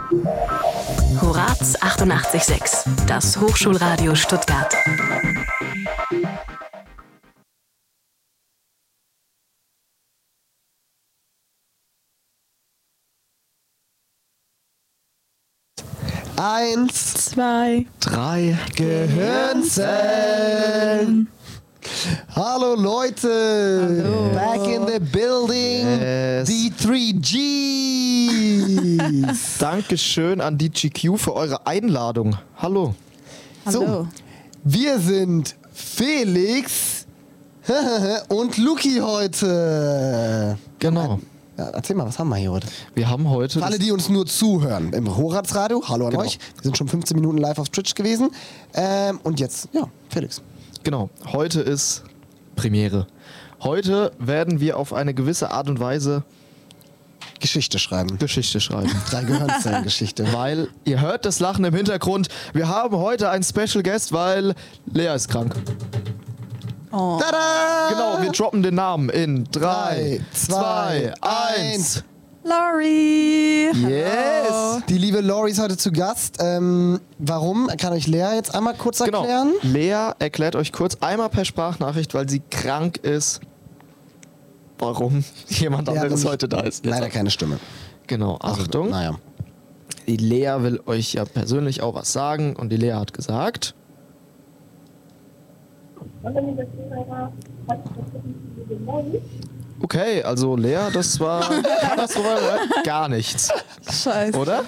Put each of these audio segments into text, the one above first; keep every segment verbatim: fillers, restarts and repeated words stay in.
Horaz achtundachtzig Komma sechs, das Hochschulradio Stuttgart. Eins, zwei, drei, Gehirnzellen. Hallo Leute, Hallo. Back in the building, Yes. die drei Gs. Dankeschön an die G Q für eure Einladung. Hallo. hallo. So, wir sind Felix und Luki heute. Genau. Ja, erzähl mal, was haben wir hier heute? Wir haben heute... Für alle, die uns nur zuhören im Hochratsradio, hallo an Genau. euch. Wir sind schon fünfzehn Minuten live auf Twitch gewesen. Ähm, und jetzt, ja, Felix. Genau. Heute ist Premiere. Heute werden wir auf eine gewisse Art und Weise Geschichte schreiben. Geschichte schreiben. Drei Gehirnzellen-Geschichte. Weil ihr hört das Lachen im Hintergrund. Wir haben heute einen Special Guest, weil Lea ist krank. Oh. Tada! Genau, wir droppen den Namen in drei, zwei, eins. Lori! Yes! Die liebe Lori ist heute zu Gast. Ähm, warum? Kann euch Lea jetzt einmal kurz Genau. erklären? Lea erklärt euch kurz einmal per Sprachnachricht, weil sie krank ist, warum jemand Lea hat anderes nämlich heute da ist. Leider keine Stimme. Genau, Also, Achtung. Naja. Die Lea will euch ja persönlich auch was sagen und die Lea hat gesagt... Okay, also Lea, das war katastrophal gar nichts, Scheiße. oder?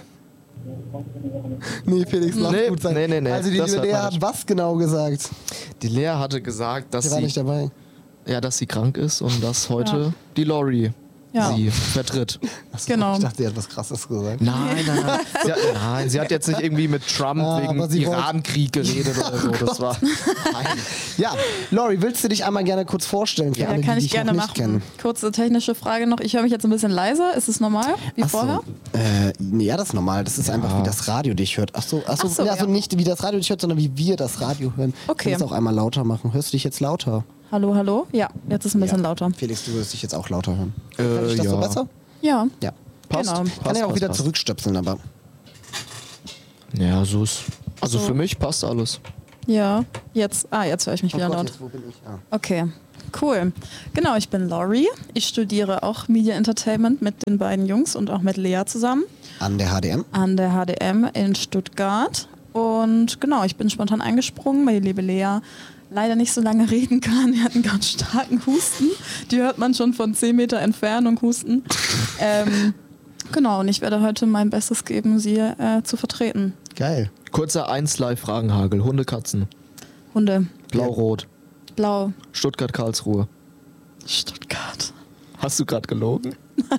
Nee, Felix, lass Nee, gut sein. nee, nee, nee, Also die das liebe hört Lea man hat nicht. was genau gesagt? Die Lea hatte gesagt, dass Sie war sie, nicht dabei. ja, dass sie krank ist und dass heute Ja. die Lori Ja. sie vertritt. Achso, Genau. Ich dachte, sie hat was Krasses gesagt. Nein, nein, nein. Sie hat, nein, sie hat jetzt nicht irgendwie mit Trump Ah, wegen aber sie wollte- Iran-Krieg geredet oder so. Das war. Nein. Ja, Lori, willst du dich einmal gerne kurz vorstellen für Ja, alle, kann die ich dich gerne noch nicht machen. kennen? Kurze technische Frage noch. Ich höre mich jetzt ein bisschen leiser. Ist es normal, wie Ach so. vorher? Äh, nee, ja, das ist normal. Das ist einfach, wie das Radio dich hört. Ach so, ach so, Ach so, ja, also ja. nicht wie das Radio dich hört, sondern wie wir das Radio hören. Okay. Du musst auch einmal lauter machen. Hörst du dich jetzt lauter? Hallo, hallo? Ja, jetzt ist ein bisschen Ja. lauter. Felix, du wirst dich jetzt auch lauter hören. Äh, Kann ich das ja. so besser? Ja. Ja. Passt. Genau. Passt, Kann ja auch passt, wieder passt. zurückstöpseln, aber. Ja, so ist. Also So. für mich passt alles. Ja. Jetzt. Ah, jetzt höre ich mich Oh wieder Gott, laut. jetzt, wo bin ich? Ah. Okay, cool. Genau, ich bin Lori. Ich studiere auch Media Entertainment mit den beiden Jungs und auch mit Lea zusammen An der H D M. an der H D M in Stuttgart. Und genau, ich bin spontan eingesprungen, weil die liebe Lea leider nicht so lange reden kann. Die hat einen ganz starken Husten. Die hört man schon von zehn Meter Entfernung husten. ähm, genau, und ich werde heute mein Bestes geben, sie äh, zu vertreten. Geil. Kurzer eins live Fragenhagel. Hunde, Katzen. Hunde, Blau-Rot. blau, Stuttgart, Karlsruhe. Stuttgart. Hast du gerade gelogen?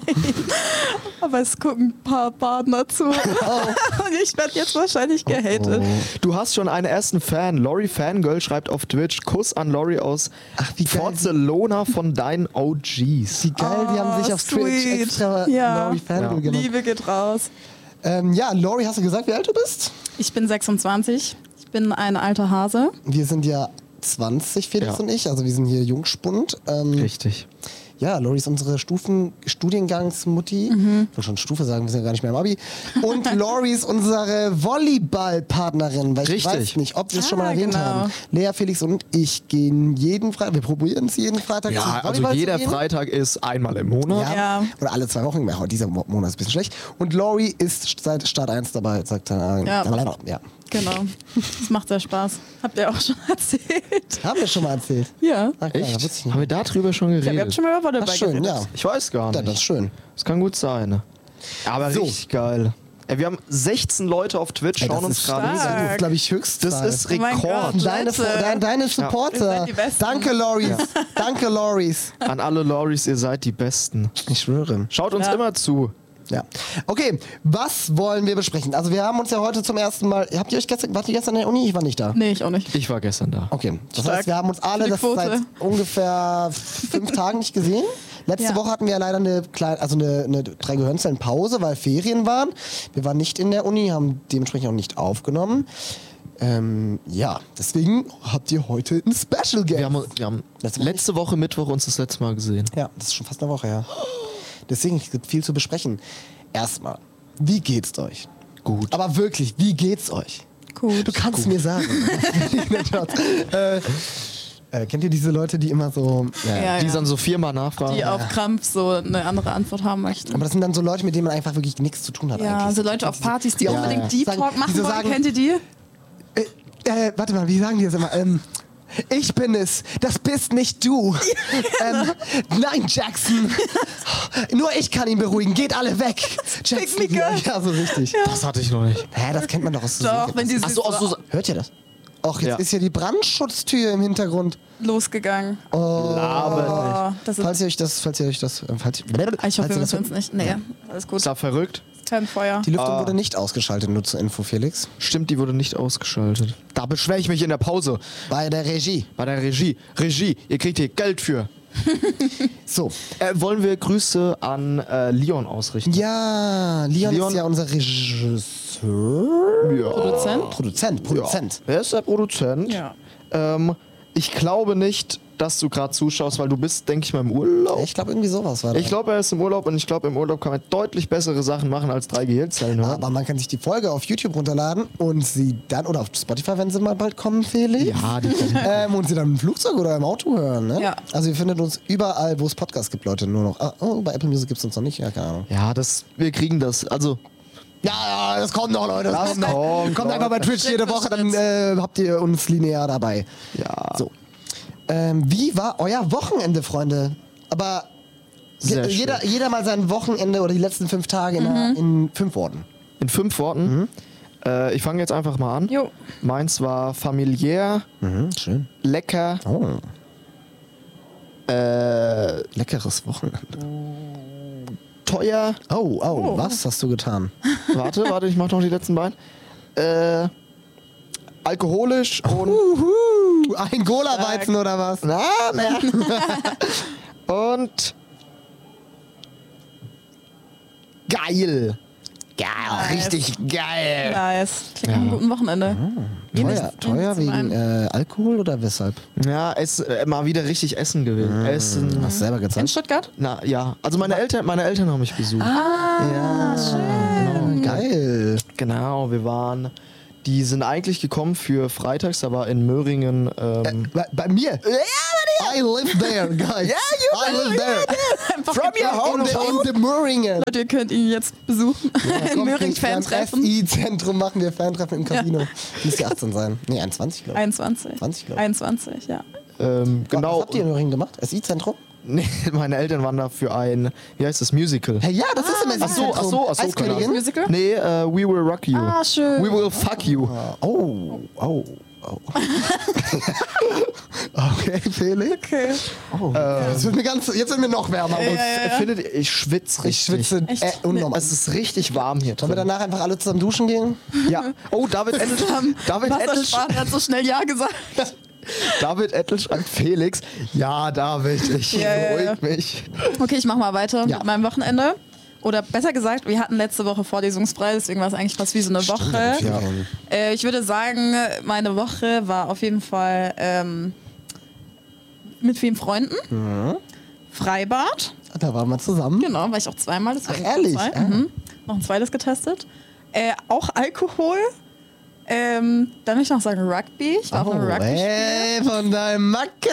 Aber es gucken ein paar Partner zu. Und ich werde jetzt wahrscheinlich gehatet. Du hast schon einen ersten Fan. Lori Fangirl schreibt auf Twitch: Kuss an Lori aus Ach, wie geil. Barcelona von deinen O Gs. Wie geil, die haben sich Oh, auf Twitch sweet. extra Ja. Lori Fangirl Ja. gemacht. Liebe geht raus. Ähm, ja, Lori, hast du gesagt, wie alt du bist? Ich bin sechsundzwanzig. Ich bin ein alter Hase. Wir sind ja zwanzig, Felix Ja. und ich, also wir sind hier Jungspund. Ähm, Richtig. Ja, Lori ist unsere Stufen Studiengangsmutti. Mhm. Ich will schon Stufe sagen, wir sind ja gar nicht mehr im Abi. Und Lori ist unsere Volleyballpartnerin, weil ich Richtig. weiß nicht, ob wir es schon mal Ah, erwähnt genau. haben. Lea, Felix und ich gehen jeden Freitag, wir probieren es jeden Freitag Ja, zum also Volleyball jeder zu gehen. Freitag ist einmal im Monat. Ja. Ja. Oder alle zwei Wochen. Ja, dieser Mo- Monat ist ein bisschen schlecht. Und Lori ist seit Start eins dabei, sagt er. Ja. ja. Genau. Das macht sehr Spaß. Habt ihr auch schon erzählt? Haben wir schon mal erzählt. Ja. Ach, geil, Echt? wusste ich nicht. Haben wir darüber schon Ja, wir haben geredet? schon mal über Volleyball Ach, schön, geredet. ja. Ich weiß gar Ja, nicht. das ist schön. Das kann gut sein. Aber So. richtig geil. Ey, wir haben sechzehn Leute auf Twitch, Ey, schauen das uns ist gerade stark. zu. Das ist, glaube ich, höchst. Das ist Oh mein Rekord. Gott. Deine, Leute. deine, deine Ihr Supporter. seid die Besten. Danke, Loris. Danke, Loris. An alle Loris, ihr seid die Besten. Ich schwöre. Schaut uns Ja. immer zu. Ja. Okay, was wollen wir besprechen? Also wir haben uns ja heute zum ersten Mal. Habt ihr euch gestern, wart ihr gestern in der Uni? Ich war nicht da. Nee, ich auch nicht. Ich war gestern da. Okay, das Stark. heißt, wir haben uns alle Die das Quote. seit ungefähr fünf Tagen nicht gesehen. Letzte Ja. Woche hatten wir ja leider eine kleine, also eine, eine drei Gehirnzellen Pause, weil Ferien waren. Wir waren nicht in der Uni, haben dementsprechend auch nicht aufgenommen. Ähm, ja, deswegen habt ihr heute ein Special Guest. Wir haben, wir haben Letzte Woche letzte Woche Mittwoch uns das letzte Mal gesehen. Ja, das ist schon fast eine Woche her. Deswegen es gibt viel zu besprechen. Erstmal, wie geht's euch? Gut. Aber wirklich, wie geht's euch? Gut. Du kannst mir sagen. äh, äh, kennt ihr diese Leute, die immer so... Ja, Die ja. dann so viermal nachfragen. Die auf Krampf so eine andere Antwort haben möchten. Aber das sind dann so Leute, mit denen man einfach wirklich nichts zu tun hat. Ja, eigentlich. so Leute auf Partys, die Ja, unbedingt ja. Deep Sagen- Talk machen die so wollen. sagen- Kennt ihr die? Äh, äh, warte mal, wie sagen die das immer? Ähm, ich bin es, das bist nicht du. ähm, nein, Jackson. Nur ich kann ihn beruhigen. Geht alle weg. Jackson. me Ja, good. ja, so richtig. Das hatte ich noch nicht. Hä, das kennt man doch aus so Doch, wenn die Ach sich so, aus so, Hört ihr das? Och, jetzt Ja. ist hier die Brandschutztür im Hintergrund. losgegangen. Laber Oh, das ist, Falls ihr euch das, falls ihr euch das, äh, falls, ich hoffe, falls wir ihr das, müssen uns nicht. Nee, alles gut. Ist da verrückt? Kein Feuer. die Lüftung wurde nicht ausgeschaltet, nur zur Info, Felix. Stimmt, die wurde nicht ausgeschaltet. Da beschwere ich mich in der Pause. Bei der Regie. Bei der Regie. Regie, ihr kriegt hier Geld für. So. Äh, wollen wir Grüße an äh, Leon ausrichten? Ja, Leon, Leon- ist ja unser Regisseur. Ja. Produzent? Produzent, Produzent. Ja. Wer ist der Produzent? Ja. Ähm, ich glaube nicht, dass du gerade zuschaust, weil du bist, denke ich mal, im Urlaub. Ich glaube, irgendwie sowas war das. Ich glaube, er ist im Urlaub und ich glaube, im Urlaub kann man deutlich bessere Sachen machen als drei Gehirnzellen hören. Aber man kann sich die Folge auf YouTube runterladen und sie dann, oder auf Spotify, wenn sie mal bald kommen, Felix. Ja, die kommen. Ähm, und sie dann im Flugzeug oder im Auto hören, ne? Ja. Also ihr findet uns überall, wo es Podcasts gibt, Leute, nur noch. Ah, oh, bei Apple Music gibt es uns noch nicht, ja, keine Ahnung. Ja, das, wir kriegen das. Also, Ja, ja, das kommt noch, Leute. Das kommt noch. kommt, Kommt einfach bei Twitch Schritt jede für Woche, dann Schritt. äh, habt ihr uns linear dabei. ja. So. Ähm, wie war euer Wochenende, Freunde? Aber Sehr je- jeder, jeder mal sein Wochenende oder die letzten fünf Tage in, einer, in fünf Worten. In fünf Worten. Äh, ich fange jetzt einfach mal an. Jo. Meins war familiär, Mhm, schön. lecker, Oh, äh, leckeres Wochenende. teuer. Oh, oh, was hast du getan? Warte, warte, ich mach noch die letzten beiden. Äh, alkoholisch und. Uhu, ein Gola-Weizen oder was? Na, na. Und. Geil. Geil, richtig geil. Nice. Klingt nach einem guten Wochenende. Ähnlich- Teuer, teuer ähnlich zu wegen meinem. äh, Alkohol oder weshalb? Ja, es äh, mal wieder richtig Essen gewesen. Essen. Hast du selber In gezahlt? Stuttgart? Na ja, also meine Eltern, meine Eltern haben mich besucht. Ah, schön. Geil. Genau, wir waren. Die sind eigentlich gekommen für freitags, da war in Möhringen. Ähm, Bei, bei mir? Ja, bei dir. I live there, guys. Yeah, you I live there. Einfach From your geklaut. home. In the, in the Möhringen. Leute, ihr könnt ihn jetzt besuchen. In Möhring Fan-Treffen. F I-Zentrum machen wir Fantreffen im Casino. Müsste achtzehn sein. Nee, einundzwanzig, glaube ich. einundzwanzig. zwanzig, glaub ich. einundzwanzig, ja. ähm, Was genau. habt ihr in Möhringen gemacht? S I-Zentrum? Nee, meine Eltern waren da für ein, wie heißt das, Musical. Hey, ja, das ist im S Ach so, ach so, ach so, keine Eiskönigin? Musical? Nee, äh, We Will Rock You. Ah, schön. We Will Fuck You. Oh, oh, oh. Okay, Felix. Okay. Oh. Jetzt wird mir ganz, jetzt wird mir noch wärmer. Ja, ja, ja. Findet ihr, ich schwitze Ich richtig. schwitze Echt? äh, unnormal. Es ist richtig warm hier Sollen wir drin. danach einfach alle zusammen duschen gehen? Ja. Oh, David Ettel, David Ettel, Wassersparen hat so schnell Ja gesagt. David Ettel schreibt Felix. Ja, David, ich Ja, ja, beruhig ja. mich. Okay, ich mach mal weiter Ja. mit meinem Wochenende. Oder besser gesagt, wir hatten letzte Woche vorlesungsfrei, deswegen war es eigentlich fast wie so eine Woche. Ja. Äh, ich würde sagen, meine Woche war auf jeden Fall ähm, mit vielen Freunden. Freibad, Da waren wir zusammen. genau, war ich auch zweimal. Das war Ach, ehrlich? Zwei. Ah. Mhm. Noch ein zweites getestet. Äh, auch Alkohol. Ähm, dann will ich noch sagen Rugby. Ich war auf einem Rugby. hey, von deinem Macker.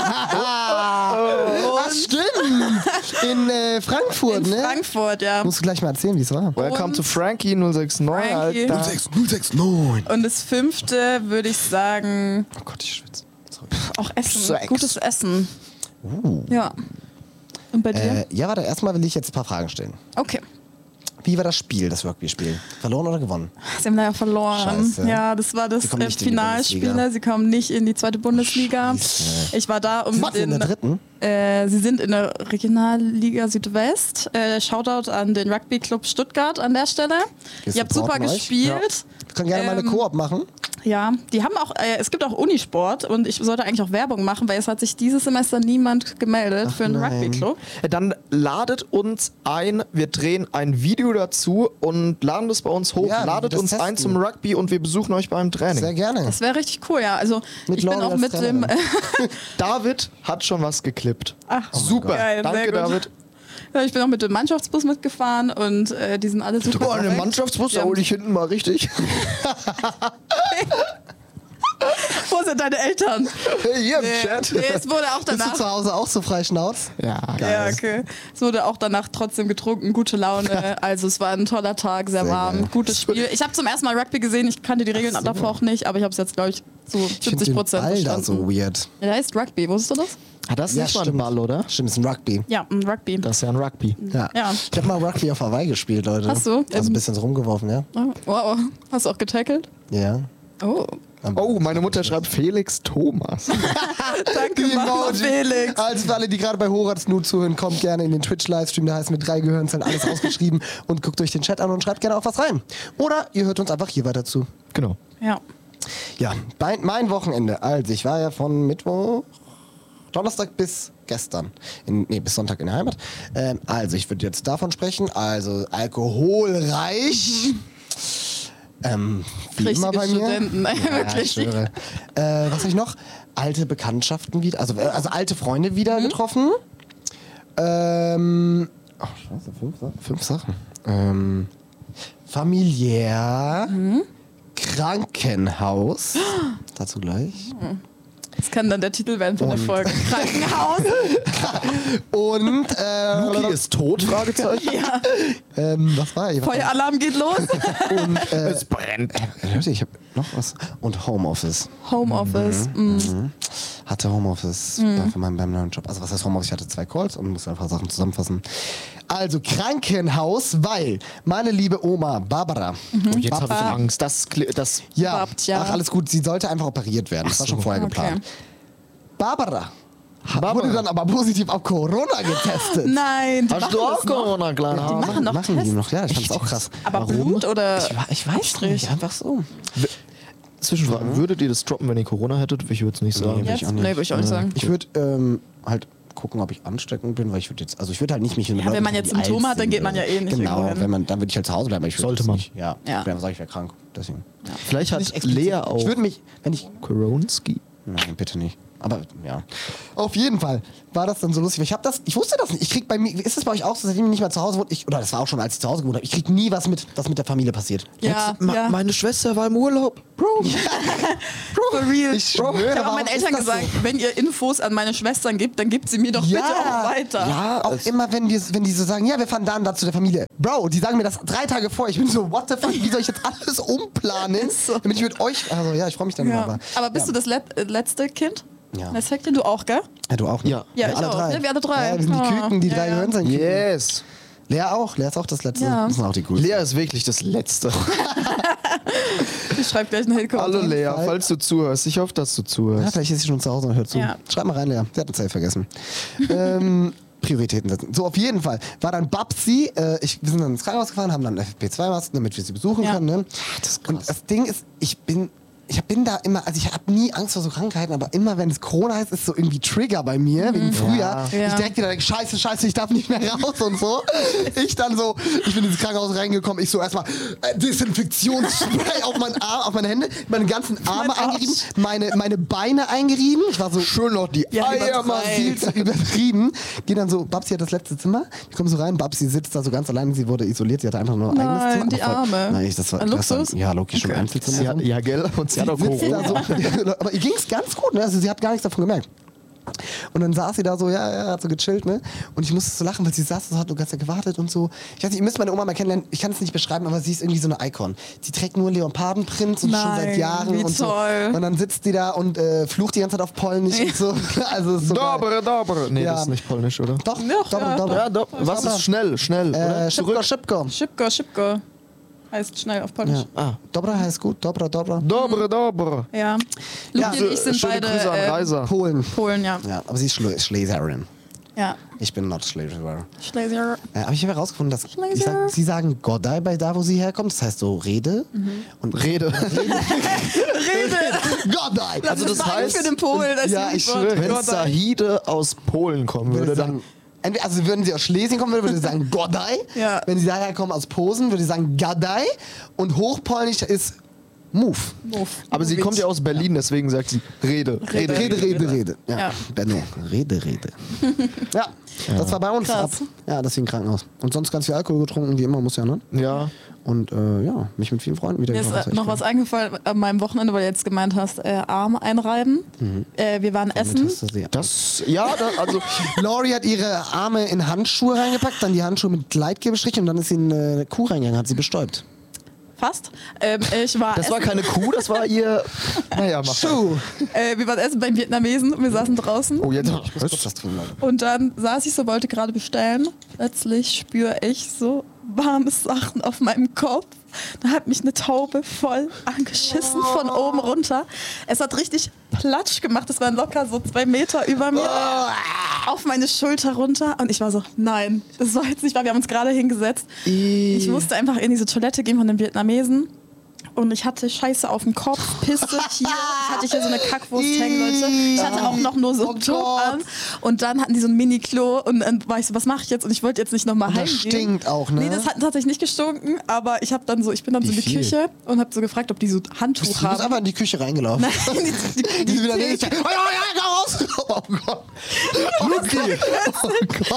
Ach, stimmt. In äh, Frankfurt, In ne? Frankfurt, ja. Musst du gleich mal erzählen, wie es war. Welcome Und- to Frankie null sechs neun, Frankie. Alter. null sechs neun. Und das fünfte würde ich sagen, Oh Gott, ich schwitze. Sorry. auch Essen. Sex. Gutes Essen. Uh. Ja. Und bei dir? Äh, ja, warte, erstmal will ich jetzt ein paar Fragen stellen. Okay. Wie war das Spiel, das Rugby-Spiel? Verloren oder gewonnen? Sie haben leider verloren. Scheiße. Ja, das war das Sie kommen äh, nicht in die Finalspiel. Bundesliga. Sie kommen nicht in die zweite Bundesliga. Scheiße. Ich war da, um Was, in den. der dritten? Äh, sie sind in der Regionalliga Südwest. Äh, Shoutout an den Rugby Club Stuttgart an der Stelle. Wir Ihr habt super supporten euch. gespielt. Wir können gerne mal eine Ähm, Koop machen. Ja, die haben auch, äh, es gibt auch Unisport und ich sollte eigentlich auch Werbung machen, weil es hat sich dieses Semester niemand gemeldet für einen nein. Rugby-Club. Dann ladet uns ein, wir drehen ein Video dazu und laden das bei uns hoch. Ja, wie wir ladet das uns testen. ein zum Rugby und wir besuchen euch beim Training. Sehr gerne. Das wäre richtig cool, ja. Also Mit ich bin Laura auch als mit dem. Trainerin. David hat schon was geklippt. Ach, Super. geil, sehr Danke, gut. David. Ja, ich bin auch mit dem Mannschaftsbus mitgefahren und äh, die sind alle super. Boah, in einem korrekt. Mannschaftsbus, da Ja. hol ich hinten mal richtig. Wo sind deine Eltern? Hey, hier im Nee, Chat. nee, es wurde auch Bist du danach. zu Hause auch so frei Schnauz? Ja, Ja, okay. Es wurde auch danach trotzdem getrunken, gute Laune. Also es war ein toller Tag, sehr, Sehr warm, geil. gutes Spiel. Ich habe zum ersten Mal Rugby gesehen, ich kannte die Regeln davor auch nicht, aber ich habe es jetzt, glaube ich, zu Ich finde siebzig den Prozent Ball da verstanden. so weird. Ja, der heißt Rugby, wusstest du das? Ah, das ist Ja, nicht mal ein stimmt. Ball, oder? Stimmt, es ist ein Rugby. Ja, ein Rugby. Das ist ja ein Rugby. Ja. Ja. Ich habe mal Rugby auf Hawaii gespielt, Leute. Hast du? Also Ähm, ein bisschen so rumgeworfen, ja? Oh, wow. Hast du auch getackelt? Ja. Oh. Oh, meine Mutter schreibt Felix Thomas. Danke, Mama Felix. Also für alle, die gerade bei Horaz nur zuhören, kommt gerne in den Twitch-Livestream, der heißt mit drei Gehirnzellen alles ausgeschrieben und guckt euch den Chat an und schreibt gerne auch was rein. Oder ihr hört uns einfach hier weiter zu. Genau. Ja. Ja, mein, mein Wochenende. Also ich war ja von Mittwoch, Donnerstag bis gestern, in, nee, bis Sonntag in der Heimat. Ähm, also ich würde jetzt davon sprechen, also alkoholreich. Ähm, wie Richtige immer bei mir. Studenten, ey, Ja, wirklich. ich schwöre. Äh, was habe ich noch? Alte Bekanntschaften wieder, also, äh, also alte Freunde wieder Mhm. getroffen. Ähm, ach, scheiße, fünf, Sa- fünf Sachen. Ähm, familiär, Mhm. Krankenhaus, dazu gleich. Das kann dann der Titel werden von der Und- Folge. Krankenhaus. Und, äh, Luki ist tot? Fragezeichen. Ja. ähm, was war ich? Feueralarm geht los. Und, äh, Es brennt. äh, Leute, ich habe noch was. Und Homeoffice. Homeoffice. Mhm. Mhm. Hatte Homeoffice Mhm. äh, für meinen, beim neuen Job. Also was heißt Homeoffice? Ich hatte zwei Calls und musste einfach Sachen zusammenfassen. Also Krankenhaus, weil meine liebe Oma Barbara. Oh, jetzt habe ich Papa. Angst. Das, kli- das Ja, Babt, ja. ach alles gut, sie sollte einfach operiert werden. Das war schon vorher Okay. geplant. Barbara, ha- Barbara. wurde dann aber positiv auf Corona getestet. Nein, die Hast machen du auch das noch. Corona, kleiner? Die machen noch machen die Tests. noch, ja, ich fand's auch krass. Aber Warum? Blut oder? Ich, wa- ich weiß nicht, einfach so. Zwischenfrage, würdet ihr das droppen, wenn ihr Corona hättet? Ich würde es nicht sagen. Nee, Jetzt? ich auch nicht. Nee, würde ich auch nicht sagen. Ich würde ähm, halt gucken, ob ich ansteckend bin, weil ich würde jetzt, also ich würde halt nicht mich mit Ja, Leuten wenn man treffen, jetzt die alt Symptome hat, dann sind geht man oder ja eh nicht Genau, irgendwo hin. wenn man, dann würde ich halt zu Hause bleiben. Aber ich würd Sollte jetzt man. Nicht, ja, Ja. ich wäre, sag ich, wäre krank. Deswegen. Vielleicht hat Nicht explizit. Lea auch Ich würde mich, wenn ich Koronski. Nein, bitte nicht. Aber ja. Auf jeden Fall war das dann so lustig. Ich habe das, ich wusste das nicht. Ich krieg bei mir, ist das bei euch auch so, seitdem ich nicht mehr zu Hause wohne? Ich, oder das war auch schon, als ich zu Hause gewohnt habe. Ich krieg nie was mit, was mit der Familie passiert. Ja, Ma ja. Meine Schwester war im Urlaub. Bro. For real. Ich Ich schwöre, habe auch warum meinen ist Eltern das gesagt, so? wenn ihr Infos an meine Schwestern gibt, dann gibt sie mir doch bitte auch weiter. Ja, auch immer, wenn, wir, wenn die so sagen, ja, wir fahren da und da zu der Familie. Bro, die sagen mir das drei Tage vor. Ich bin so, what the fuck, wie soll ich jetzt alles umplanen? so. Damit ich mit euch, also ja, ich freue mich dann Ja. aber. Aber bist ja. du das Let äh, letzte Kind? Ja. Das Heckchen, du auch, gell? Ja, du auch, ne? Ja. Ja, ich alle auch. drei. Ja, wir alle drei. Ja, wir sind die Ah. Küken, die Ja, drei ja. gehören sind. Yes. Lea auch, Lea ist auch das letzte. Ja. Das sind auch die coolsten. Lea ist wirklich das Letzte. Ich schreibe gleich eine Hillcom. Hallo Lea, Fall. falls du zuhörst. Ich hoffe, dass du Ja, zuhörst. vielleicht ist sie schon zu Hause und hört zu. Ja. Schreib mal rein, Lea. Sie hat uns safe vergessen. ähm, Prioritäten setzen. So, auf jeden Fall war dann Babsi, äh, ich, wir sind dann ins Krankenhaus gefahren, haben dann F F P zwei Masken, damit wir sie besuchen Ja. können. Ne? Und das Ding ist, ich bin, ich bin da immer, also ich habe nie Angst vor so Krankheiten, aber immer wenn es Corona heißt, ist so irgendwie Trigger bei mir, wegen Frühjahr. Ja. Ich direkt wieder denke, scheiße, scheiße, ich darf nicht mehr raus und so. Ich dann so, ich bin ins Krankenhaus reingekommen, ich so erstmal äh, Desinfektionsspray auf meinen Arm, auf meine Hände, meine ganzen Arme Mein Arsch. eingerieben, meine, meine Beine eingerieben. Ich war so Schön noch die Ja, Eier übertreib. mal. viel zu übertrieben. Geh dann so, Babsi hat das letzte Zimmer. Ich komme so rein, Babsi sitzt da so ganz allein. Sie wurde isoliert, sie hatte einfach nur ein Nein, eigenes Zimmer. die Aber voll- Arme. Nein, ich, das war, Ein das war Luxus? ja, Loki schon Okay. Einzelzimmer. Sie hat, ja, gell? Und sie hat auch Sie sitzt Corona. da so, aber ihr ging's ganz gut, ne? Also sie hat gar nichts davon gemerkt. Und dann saß sie da so, ja, ja, hat so gechillt, ne? Und ich musste so lachen, weil sie saß so, hat nur ganz Zeit gewartet und so. Ich weiß nicht, ihr müsst meine Oma mal kennenlernen, ich kann es nicht beschreiben, aber sie ist irgendwie so eine Icon. Sie trägt nur Leopardenprints und schon seit Nein, Jahren wie und toll. so. Und dann sitzt die da und äh, flucht die ganze Zeit auf Polnisch und so. Also es ist so geil. Dobre, dobre. Nee, Ja. das ist nicht polnisch, oder? Doch, Doch, doch, ja, doch, doch. Ja, do Was ist schnell? Schnell, oder? Äh, Szybko, szybko. Schipko, Schipko. Heißt schnell auf Polnisch. Ja. Ah. Dobra heißt gut, dobra, dobra. Dobre, dobre. Ja. Luki und ich sind Schöne beide Grüße an äh, Reiser. Polen. Polen, ja. Ja, aber sie ist Schle Schleserin. Ja. Ich bin not Schleserin. Schlesier. Äh, aber ich habe herausgefunden, dass Schlesier. ich sag, sie sagen Godai bei da, wo sie herkommt. Das heißt so Rede. Und Rede. Rede! Godai! Also das heißt- für den Polen. Das Ja, ich Jugendwort. schwöre. Wenn Gott sei- Zahide aus Polen kommen würde würde, sagen, dann. entweder, also würden sie aus Schlesien kommen, würde, würde sie sagen Godai. Ja. Wenn sie daher kommen aus Posen, würde sie sagen Gadai. Und Hochpolnisch ist Move. Move. Aber sie kommt ja aus Berlin, deswegen sagt sie Rede. Rede, Rede, Rede, Rede. Ja, Ja. Benno. Rede, Rede. ja, das war bei uns Krass. ab. Ja, deswegen Krankenhaus. Und sonst ganz viel Alkohol getrunken, wie immer, muss ja, ne? Ja. Und äh, ja, mich mit vielen Freunden wieder Mir ist getroffen, äh, noch was eingefallen an meinem Wochenende, weil du jetzt gemeint hast, äh, Arm einreiben. Mhm. Äh, wir waren essen. Das, ja, da, also Laurie hat ihre Arme in Handschuhe reingepackt, dann die Handschuhe mit Gleitgel bestrichen und dann ist sie in eine Kuh reingegangen, hat sie bestäubt. Fast. Ähm, ich war das war essen. keine Kuh, das war ihr. Naja, mach Schuh! Äh, wir waren essen beim Vietnamesen und wir saßen draußen. Oh, jetzt. Ich muss kurz was trinken, Leute. Und dann saß ich so, wollte gerade bestellen. Plötzlich spüre ich so warme Sachen auf meinem Kopf. Da hat mich eine Taube voll angeschissen von oben runter. Es hat richtig Platsch gemacht. Es waren locker so zwei Meter über mir. Auf meine Schulter runter. Und ich war so, nein, das war jetzt nicht wahr. Wir haben uns gerade hingesetzt. Ich musste einfach in diese Toilette gehen von den Vietnamesen. Und ich hatte Scheiße auf dem Kopf, Pisse hier. Ich hatte hier so eine Kackwurst hängen, Leute. Ich hatte auch noch nur so einen Top an. Und dann hatten die so ein Mini-Klo. Und dann war ich so, was mache ich jetzt? Und ich wollte jetzt nicht nochmal heimgehen. Das stinkt auch, ne? Nee, das hat tatsächlich nicht gestunken. Aber ich habe dann so, ich bin dann Wie so in die viel? Küche und habe so gefragt, ob die so Handtuch Du bist haben. einfach in die Küche reingelaufen. Nein, die, die, Die die, sind wieder die neben Theke. Oh ja, ja, ja, raus! Oh Gott. Luki. Oh Gott.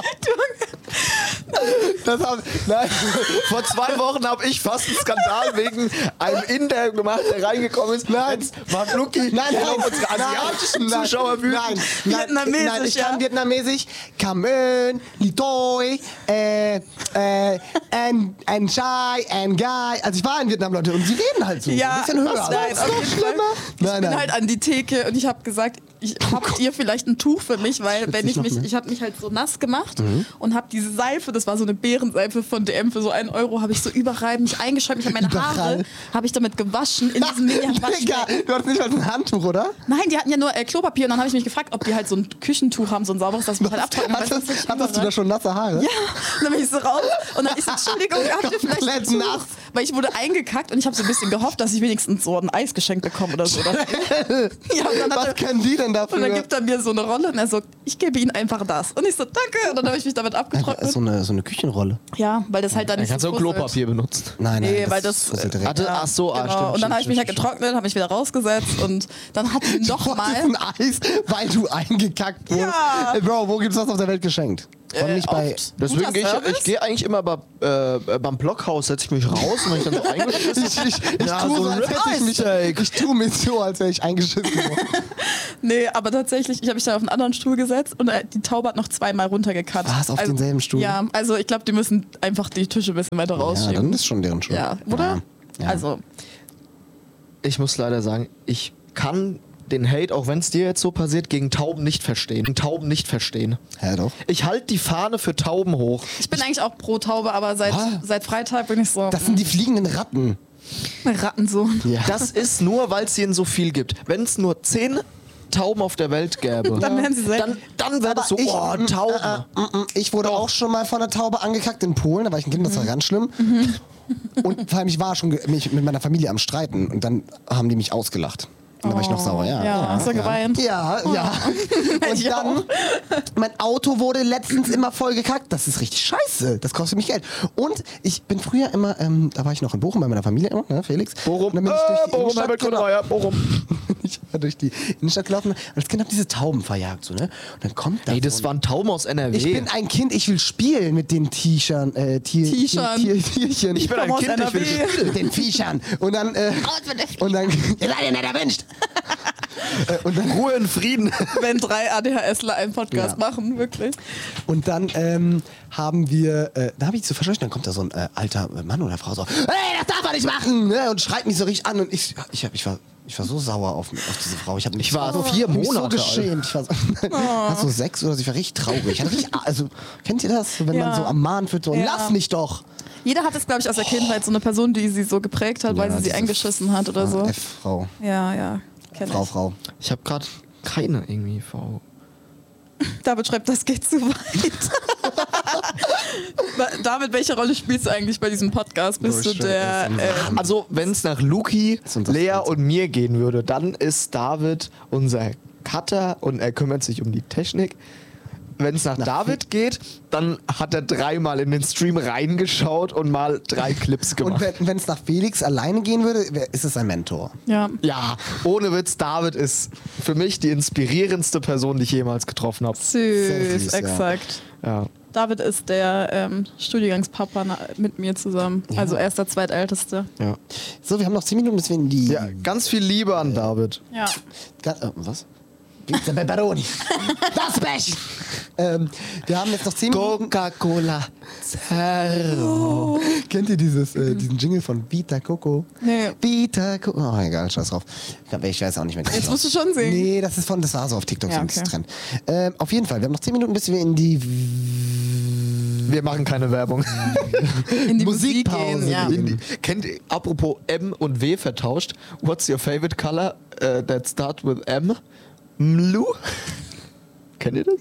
Das haben, nein. Vor zwei Wochen habe ich fast einen Skandal wegen einem Inder gemacht, der reingekommen ist. Nein. Mark Luki, Nein, der nein, auf unsere asiatischen nein, Zuschauer wütend. Nein, nein, Vietnamesisch, nein, ich ja. kann Vietnamesisch. Cảm ơn, Li Toi, äh, äh, ein, ein Chai, ein Guy. Also ich war in Vietnam, Leute, und sie reden halt so. Ja, ein bisschen höher. was nein, Das ist auf noch jeden Fall. schlimmer. Ich Nein, bin nein. halt an die Theke und ich habe gesagt, ich, habt ihr vielleicht ein Tuch für mich, weil wenn dich ich noch mich, mehr. ich habe mich halt so nass gemacht und habe diese Seife, das war so eine Beerenseife von D M für so einen Euro, habe ich so überreiben, mich eingeschäumt, ich habe meine Überall. Haare, habe ich damit gewaschen in diesem Digga, Mini-Waschbecken. du hattest nicht mal ein Handtuch, oder? Nein, die hatten ja nur äh, Klopapier und dann habe ich mich gefragt, ob die halt so ein Küchentuch haben, so ein sauberes, das ich mich halt abtrocknen kann. Hattest, hattest du da schon nasse Haare? Ja, und dann bin ich so raus und dann ich so, Entschuldigung, habt ihr vielleicht ein Komplett Tuch? nass. Weil ich wurde eingekackt und ich habe so ein bisschen gehofft, dass ich wenigstens so ein Eis geschenkt bekomme oder so. ja, und dann, hat Was er, können die denn dafür? und dann gibt er mir so eine Rolle und er so, ich gebe Ihnen einfach das. Und ich so, danke. Und dann habe ich mich damit abgetrocknet. so, eine, so eine Küchenrolle. Ja, weil das halt dann Dann nicht kannst du so auch groß Klopapier benutzen. Nein, nein. Nee, weil das- frisselt direkt. Hatte, ach so, ah, Genau. stimmt. Und dann stimmt, habe ich mich halt stimmt, getrocknet, habe mich wieder rausgesetzt und dann hat die Du nochmal. wolltest ein Eis, weil du eingekackt wurdest. Ja. Ey, Bro, wo gibt's was auf der Welt geschenkt? Und Äh, nicht bei... oft. Deswegen Guter gehe ich, Service. ich gehe eigentlich immer bei, äh, beim Blockhaus, setze ich mich raus und wenn ich dann so eingeschissen. Ich, ich, ich, Ja, tue so so, ein als hätte ich mich, Ribeye-Steak. ich tue mir so, als wäre ich eingeschissen worden. Nee, aber tatsächlich, ich habe mich dann auf einen anderen Stuhl gesetzt und äh, die Taube hat noch zweimal runtergekannt. Was, auf denselben Stuhl? Ja, also ich glaube, die müssen einfach die Tische ein bisschen weiter Ja, dann rausschieben. ist schon deren Schuld. Ja, oder? Ja. Ja. Also, Ich muss leider sagen, ich kann den Hate, auch wenn es dir jetzt so passiert, gegen Tauben nicht verstehen. Gegen Tauben nicht verstehen. Ja, doch. Ich halte die Fahne für Tauben hoch. ich bin eigentlich auch pro Taube, aber seit, Ah. seit Freitag bin ich so Das sind die fliegenden Ratten. mh, Rattensohn. Ja. Das ist nur, weil es ihnen so viel gibt. Wenn es nur zehn Tauben auf der Welt gäbe, Dann wären sie selten. dann, dann wäre das so, ich, oh, mm, Tauben. äh, äh, mm, mm. Ich wurde auch schon mal von einer Taube angekackt in Polen, da war ich ein Kind, das war ganz schlimm. Und vor allem, ich war schon ge- mich mit meiner Familie am Streiten und dann haben die mich ausgelacht. Und da war ich noch sauer, ja. Ja, hast du geweint? Ja, ja. Und Ich dann, auch. mein Auto wurde letztens immer voll gekackt. Das ist richtig scheiße. Das kostet mich Geld. Und ich bin früher immer, ähm, da war ich noch in Bochum bei meiner Familie immer, ne, Felix. Bochum, Und dann bin ich durch äh, die Bochum, Innenstadt Herbert gelaufen. Grönemeyer, Bochum. Ich war durch die Innenstadt gelaufen und als Kind hab diese Tauben verjagt, so, ne? Und dann kommt da Ey, das so ein- waren Tauben aus N R W. Ich bin ein Kind, ich will spielen mit den T-Shirts, äh, Tier, T-Shirts. Tier, Tier, Tierchen. Ich bin ein aus Kind, ich will N R W. spielen. mit den Viechern. Und dann, äh, und dann, ihr seid ja nicht erwünscht. äh, und dann, Ruhe in Frieden. Wenn drei ADHSler einen Podcast Ja. machen, wirklich. und dann ähm, haben wir, äh, da habe ich so verscheucht, dann kommt da so ein äh, alter Mann oder Frau so, hey, das darf man nicht machen, ne? Und schreit mich so richtig an und ich, ich, hab, ich war, ich war so sauer auf, auf diese Frau. Ich, hab mich Ich war so, vier mich Monate so geschämt. Ich war so, war so sechs oder so, ich war richtig traurig. Ich hatte richtig, also, kennt ihr das? Wenn Ja. man so ermahnt wird, so, Ja. lass mich doch. Jeder hat es, glaube ich, aus der Kindheit, so eine Person, die sie so geprägt hat, weil Ja, sie sie diese eingeschissen hat oder so. F-Frau. Ja, ja. Kenn Frau, ich. Frau. Ich habe gerade keine irgendwie Frau. David schreibt, das geht zu weit. David, welche Rolle spielst du eigentlich bei diesem Podcast? Bist du Oh, shit, der... das ist Äh, ein Also, wenn es nach Luki, ist unser Lea Sponsor. und mir gehen würde, dann ist David unser Cutter und er kümmert sich um die Technik. wenn es nach, nach David geht, dann hat er dreimal in den Stream reingeschaut und mal drei Clips gemacht. Und wenn es nach Felix alleine gehen würde, ist es ein Mentor. Ja. Ja, ohne Witz, David ist für mich die inspirierendste Person, die ich jemals getroffen habe. Süß, süß, exakt. Ja. David ist der ähm, Studiengangspapa na- mit mir zusammen. Ja. Also er ist der zweitälteste. Ja. So, wir haben noch zehn Minuten, bis wir in die... ja, ganz viel Liebe an David. Ja. Ga äh, was? Pizza Pepperoni. Das Bech! ähm, wir haben jetzt noch zehn Minuten... Coca-Cola Zero. Oh. Kennt ihr dieses, äh, diesen Jingle von Vita Coco? Nee. Vita Coco. Oh, egal, scheiß drauf. Ich weiß auch nicht mehr. Jetzt musst du schon singen. Nee, das ist von, das war so auf TikTok Ja, so ein okay. Trend. Ähm, auf jeden Fall, wir haben noch zehn Minuten, bis wir in die Wir machen keine Werbung. In die Musikpause Musik gehen, ja. gehen. In die, kennt ihr, apropos M und W vertauscht, what's your favorite color uh, that start with M? Blue? Kennt ihr das?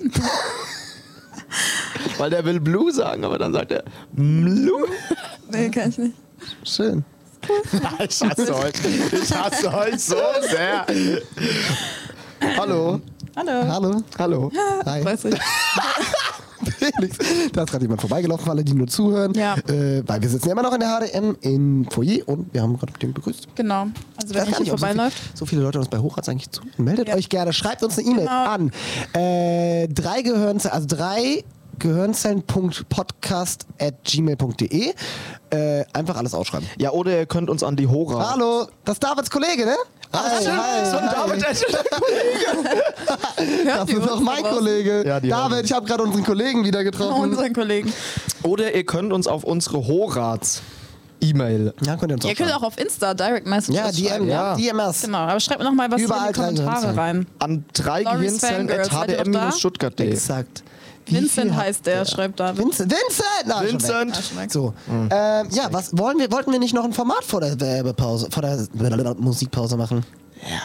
Weil der will Blue sagen, aber dann sagt er Blue. Nee, kann ich nicht. Schön. Ich hasse euch. Ich hasse euch so sehr. Hallo. Hallo. Hallo. Hallo. Hi. Weiß ich. Felix, da ist gerade jemand vorbeigelaufen, für alle, die nur zuhören. Ja. Äh, weil wir sitzen ja immer noch in der H D M im Foyer und wir haben gerade den begrüßt. Genau. Also Ich wenn weiß ich gar hier nicht, ob so, vorbeiläuft. viel, so viele Leute uns bei Hochratz eigentlich zu. Meldet Ja. euch gerne, schreibt uns eine E-Mail Genau. an. Äh, drei Gehirnzellen, also drei Gehirnzellen.podcast at gmail punkt de. Äh, einfach alles ausschreiben. Ja, oder ihr könnt uns an die Hora. Hallo, das ist Davids Kollege, ne? Hi, stimmt. hi, So ein hi. David, der ist Hört Das ihr ist uns auch mein da draußen? Kollege. Ja, die haben- David, ich habe gerade unseren Kollegen wieder getroffen. Unseren Kollegen. Oder ihr könnt uns auf unsere Horats E-Mail. Ja, könnt ihr uns Ihr auch könnt schreiben. auch auf Insta Direct Messages Ja, D M, schreiben. ja. Ja. D M S. Genau, aber schreibt mir noch mal was Überall in die drei Kommentare Gehirnzellen. rein. An drei Loris Gehirnzellen Fangirls, at h d seid ihr m noch da? stuttgart punkt de. Exakt. Wie Vincent viel heißt hat der, schreibt David. Vincent! Vincent! Na, schon weg. Vincent! Ja, schon weg. So, ähm, ja, was wollen wir? Wollten wir nicht noch ein Format vor der Werbepause, vor der Musikpause machen? Ja.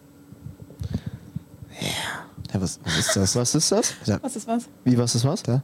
Ja. Ja, was, was ist das? Was ist das? Ja. Was ist was? Wie, was ist was? Da?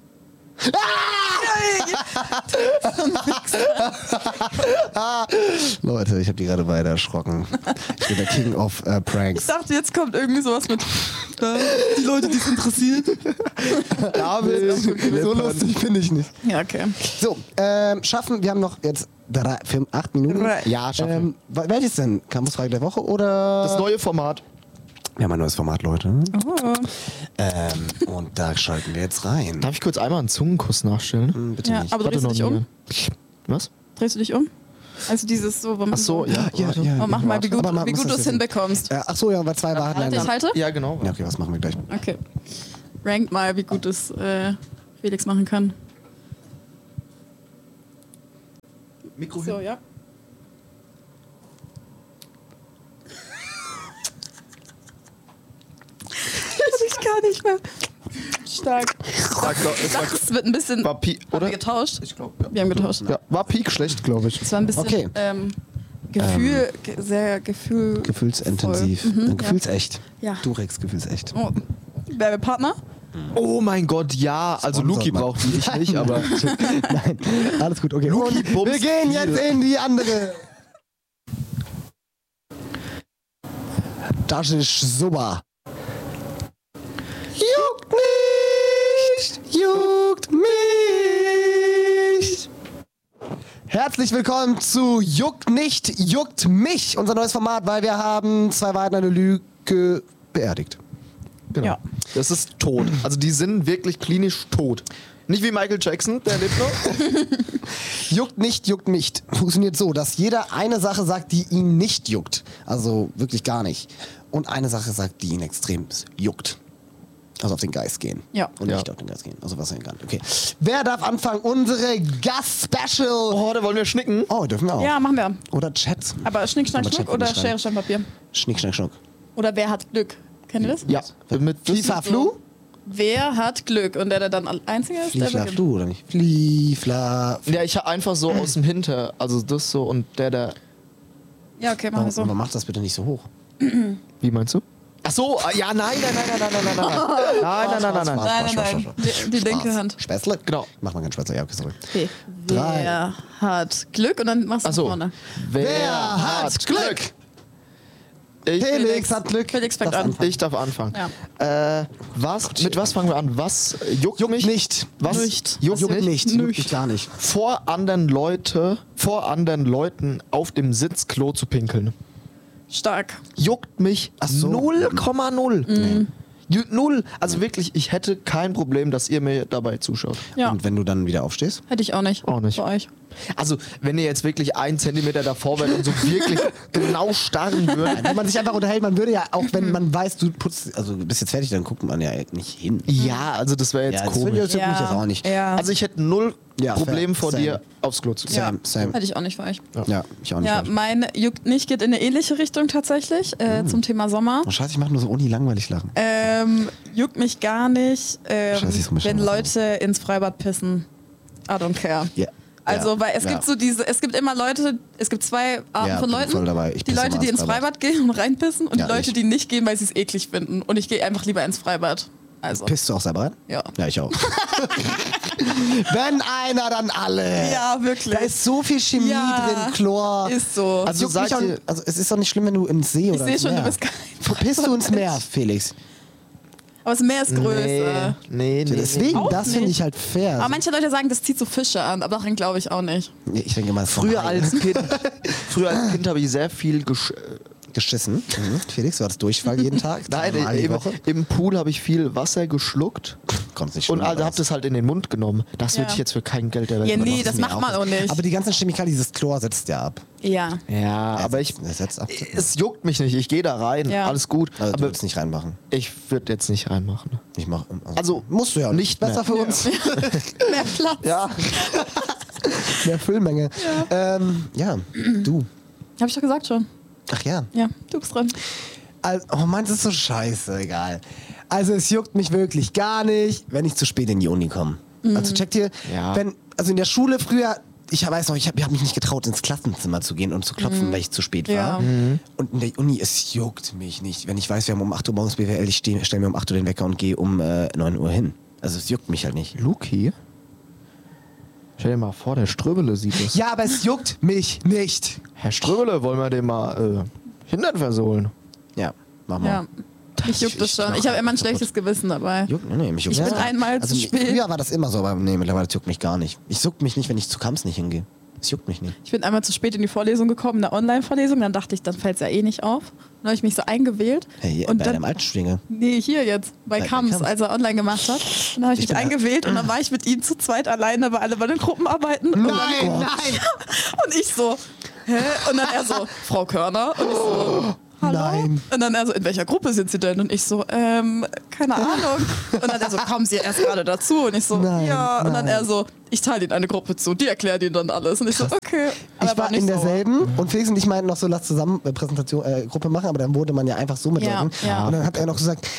Leute, ich habe die gerade beide erschrocken. Ich bin der King of äh, Ich Pranks. dachte, jetzt kommt irgendwie sowas mit äh, die Leute, die es interessiert. David, so lustig finde ich nicht. Ja, okay. So, ähm, schaffen, wir haben noch jetzt drei, fünf, acht Minuten. Drei. Ja, schaffen. Ähm, wel- welches denn? Campusfrage der Woche oder? Das neue Format. Wir haben ein neues Format, Leute. Oh. Ähm, und da schalten wir jetzt rein. Darf ich kurz einmal einen Zungenkuss nachstellen? Hm, bitte Ja, nicht. aber du drehst du dich um? Was? Drehst du dich um? Also dieses so, wo man Ach so, ja. Ja, warte. ja. Oh, mach mal, wie gut, Aber man wie muss gut du das es ja- hinbekommst. Äh, ach so, ja, weil zwei Wahrheiten. Warte, ich ein- halte? Ja, genau. Ja, okay, was machen wir gleich? Okay. Rankt mal, wie gut es äh, Felix machen kann. Mikro So, ja. Ich kann nicht mehr. Stark. War, glaub, es war, Es wird ein bisschen. war Pi Haben wir oder? getauscht? Ich glaube, ja. Wir haben getauscht. Ja, war Peak schlecht, glaube ich. Es war ein bisschen Okay. ähm, Gefühl, ge sehr Gefühl. Gefühlsintensiv. Voll. Mhm, Äh, Gefühlsecht. Ja. Du Rex, gefühlsecht. Oh. Werbepartner? Oh mein Gott, ja. Also Sponsor, Luki Mann. braucht die, ich nicht, aber... Nein, alles gut, okay. Luki Und bumst wir gehen viel. jetzt in die andere. Das ist super. Juckt nicht, juckt mich. Herzlich willkommen zu Juckt nicht, juckt mich, unser neues Format, weil wir haben zwei Wahrheiten, eine Lüge beerdigt. Genau. Ja. Das ist tot. Also die sind wirklich klinisch tot. Nicht wie Michael Jackson, der lebt noch. Juckt nicht, juckt nicht. Funktioniert so, dass jeder eine Sache sagt, die ihn nicht juckt. Also wirklich gar nicht. Und eine Sache sagt, die ihn extrem juckt. Also auf den Geist gehen. Ja. Und Ja. nicht auf den Geist gehen. Also was er kann. Okay. Wer darf anfangen? Unsere Gast-Special. Oh, da wollen wir schnicken. Oh, dürfen wir auch. Ja, machen wir. Oder Chat. Aber Schnick, Schnack, Aber Schnuck Chat will oder ich Schere, rein. Stein, Papier? Schnick, schnack, schnuck. Oder wer hat Glück? Kennt ihr das? Ja. Mit Flifa, Flu? Wer hat Glück? Und der, der dann al- Einzige ist, der Fliefla, beginnt. Flu, oder nicht? Fliefla, Ja, ich habe einfach so aus dem Hinter, also das so und der, der... Ja, okay, machen wir so. Aber mach das bitte nicht so hoch. Wie meinst du? Ach so, ah, ja, nein, nein, nein, nein, nein, nein, nein, nein, nein, nein, nein, nein, nein, nein. Nein, nein, nein. Die, die linke Hand. Spätzle? Genau. Mach mal kein Spätzle. Ja, okay, sorry. Okay. Drei. Wer hat Glück? Und dann machst du Ach so. vorne. Wer hat Glück? Ich, Felix hat Glück. Felix fängt Darfst an. anfangen. ich darf anfangen. Ja. Äh, was, mit was fangen wir an? Was juckt, Juckt mich? nicht. Was Nicht. juckt, Juckt nicht? nicht. Juckt mich gar nicht. Vor anderen Leute, vor anderen Leuten auf dem Sitzklo zu pinkeln. Stark. Juckt mich Ach so. null Komma null. Ju- Null. Also wirklich, ich hätte kein Problem, dass ihr mir dabei zuschaut. Ja. Und wenn du dann wieder aufstehst? Hätte ich auch nicht. Auch nicht. Für euch. Also, wenn ihr jetzt wirklich einen Zentimeter davor wärt und so wirklich genau starren würdet. Wenn man sich einfach unterhält, man würde ja, auch wenn man weiß, du putzt, also du bist jetzt fertig, dann guckt man ja nicht hin. Ja, also das wäre jetzt Ja, das komisch. würde ich jetzt Ja. auch nicht. Ja. Also ich hätte null Ja, Problem fair. vor Same. dir, aufs Klo zu gehen. Ja. Same, same. Hätte ich auch nicht für euch. Ja, ich auch nicht. Ja, mein juckt nicht geht in eine ähnliche Richtung tatsächlich äh, zum Thema Sommer. Oh, Scheiße, ich mache nur so uni langweilig lachen. Ähm, juckt mich gar nicht, ähm, Scheiße, ich muss wenn schon was Leute ins Freibad pissen. I don't care. Ja. Also, Ja. weil es Ja. gibt so diese, es gibt immer Leute, es gibt zwei Arten Ja, von bin Leuten. voll dabei. Ich Die pisse Leute, immer die ins ins Freibad. Freibad gehen und reinpissen und Ja, die Leute, ich. die nicht gehen, weil sie es eklig finden. Und ich gehe einfach lieber ins Freibad. Also. Pisst du auch selber rein? Ja. Ja, ich auch. Wenn einer, dann alle. Ja, wirklich. Da ist so viel Chemie Ja, drin, Chlor. Ist so. Also, Also juckt mich seid auch, ihr- also es ist doch nicht schlimm, wenn du ins See ich oder sehe ins schon, Meer. du bist kein. Pisst du ins Meer, Felix? Aber das Meer ist Nee, größer. nee, nee. Deswegen, Auch das finde nicht. ich halt fair. Aber manche Leute sagen, das zieht so Fische an, aber daran glaube ich auch nicht. ich denke mal, vom Früher Hai als Kind, früher als Kind habe ich sehr viel gesch geschissen. Mhm. Felix, du hattest Durchfall jeden Tag? Nein, Dreimal die im, Woche? im Pool habe ich viel Wasser geschluckt Kommt nicht und schlimm also raus. habe das halt in den Mund genommen. Das würde Ja. ich jetzt für kein Geld der Welt Ja, machen. nee, das mir macht man auch nicht. Aber die ganzen Chemikalien, dieses Chlor setzt ja ab. Ja. Ja, aber ich, Das setzt ab. es juckt mich nicht. Ich gehe da rein, Ja. alles gut. Also, du aber willst nicht reinmachen. ich würde jetzt nicht reinmachen. Ich mach, Also, musst du ja nicht Besser mehr. für uns. Mehr Platz. Ja, Mehr Füllmenge. Ja, ähm, ja du. Hab ich doch gesagt schon. Ach ja. Ja, du bist dran. Also, oh Mann, das ist so scheiße, egal. Also es juckt mich wirklich gar nicht, wenn ich zu spät in die Uni komme. Also checkt ihr, Ja. wenn, also in der Schule früher, ich weiß noch, ich habe hab mich nicht getraut, ins Klassenzimmer zu gehen und zu klopfen, weil ich zu spät war. Ja. Und in der Uni, es juckt mich nicht. Wenn ich weiß, wir haben um acht Uhr morgens B W L, ich stelle stell mir um acht Uhr den Wecker und gehe um äh, neun Uhr hin. Also es juckt mich halt nicht. Luki? Stell dir mal vor, der Ströbele sieht es. Ja, aber es juckt mich nicht. Herr Ströbele, wollen wir den mal äh, Hintern versohlen? Ja, mach mal. Ja. Mich juckt das ich schon. mach Ich habe immer ein kaputt. schlechtes Gewissen dabei. Juckt, nee, nee, mich juckt Ich bin ja. einmal also zu spät. Früher war das immer so, aber nee, mittlerweile juckt mich gar nicht. Ich juckt mich nicht, wenn ich zu Kamps nicht hingehe. Es juckt mich nicht. Ich bin einmal zu spät in die Vorlesung gekommen, in der Online-Vorlesung. Dann dachte ich, dann fällt es ja eh nicht auf. Dann habe ich mich so eingewählt. Hey, und bei dann, deinem alten Studiengang. nee, hier jetzt, bei Bei- bei Kams, Kams. als er online gemacht hat. Dann habe ich, Ich mich bin- eingewählt und dann war ich mit ihm zu zweit alleine bei alle bei den Gruppenarbeiten. Und, dann, nein! und ich so, hä? Und dann er so, Frau Körner. Und ich so, hallo? Nein. Und dann er so, in welcher Gruppe sind Sie denn? Und ich so, ähm, keine Ahnung. Und dann er so, kommen Sie erst gerade dazu? Und ich so, Nein, ja. Und dann nein. er so, ich teile Ihnen eine Gruppe zu, die erklärt Ihnen dann alles. Und ich so, okay. Aber Ich war nicht in sauer. derselben und Felix und ich meinten noch so, lass zusammen äh, Präsentation, äh, Gruppe machen, aber dann wurde man ja einfach so mit Ja, Leuten. ja. Und dann hat er noch gesagt,